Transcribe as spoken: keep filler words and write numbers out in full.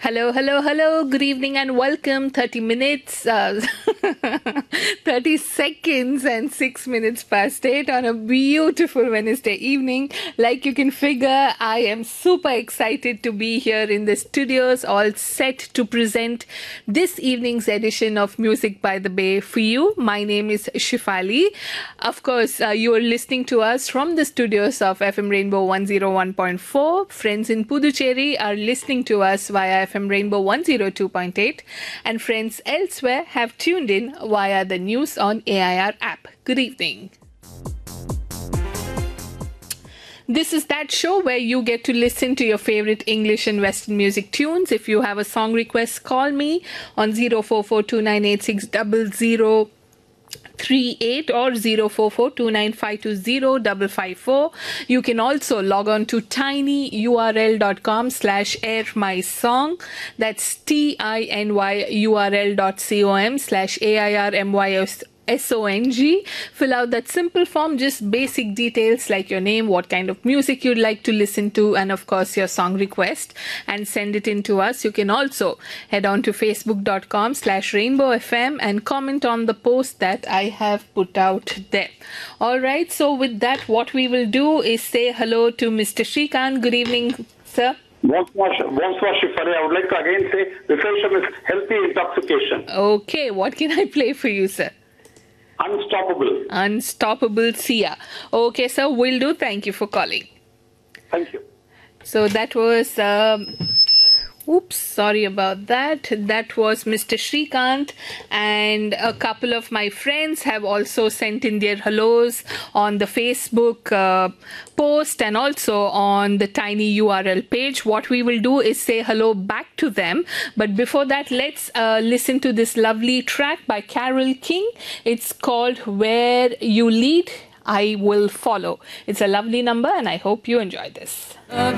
Hello, hello, hello. Good evening and welcome. thirty minutes, uh, thirty seconds and six minutes past eight on a beautiful Wednesday evening. Like you can figure, I am super excited to be here in the studios, all set to present this evening's edition of Music by the Bay for you. My name is Shifali. Of course, uh, you are listening to us from the studios of F M Rainbow one oh one point four. Friends in Puducherry are listening to us via F M Rainbow one oh two point eight, and friends elsewhere have tuned in via the News on A I R app. Good evening. This is that show where you get to listen to your favorite English and Western music tunes. If you have a song request, call me on zero four four two nine eight six zero zero three eight or zero four four two nine five two zero five five four. You can also log on to tinyurl.com slash air my song. That's T-I-N-Y-U-R-L dot C-O-M slash A-I-R-M-Y-S S O N G. Fill out that simple form, just basic details like your name, what kind of music you'd like to listen to, and of course your song request, and send it in to us. You can also head on to facebook.com slash rainbow FM and comment on the post that I have put out there. Alright, so with that, what we will do is say hello to Mister Shrikant. Good evening, sir. Bonsoir, bonsoir Shifali. I would like to again say reflection is healthy intoxication. Okay, what can I play for you, sir? Unstoppable. Unstoppable Sia. Okay, sir, will do. Thank you for calling. Thank you. So that was, um, oops, sorry about that. That was Mister Shrikant, and a couple of my friends have also sent in their hellos on the Facebook uh, post and also on the Tiny U R L page. What we will do is say hello back to them. But before that, let's uh, listen to this lovely track by Carole King. It's called Where You Lead, I Will Follow. It's a lovely number and I hope you enjoy this.